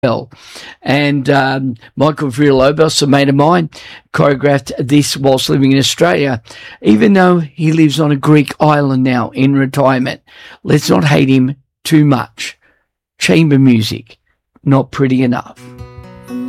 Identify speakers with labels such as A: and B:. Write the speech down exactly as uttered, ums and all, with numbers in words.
A: well. And um, Michael Villalobos, a mate of mine, choreographed this whilst living in Australia, even though he lives on a Greek island now in retirement. Let's not hate him too much. Chamber music, not pretty enough.